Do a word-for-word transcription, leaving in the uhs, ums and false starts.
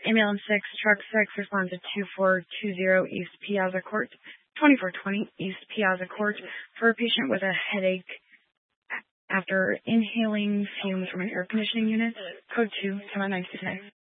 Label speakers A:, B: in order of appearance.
A: Ambulance six, Truck six, responds to two four two zero East Piazza Court, twenty-four twenty East Piazza Court, for a patient with a headache after inhaling fumes from an air conditioning unit, code two, seven nine six nine.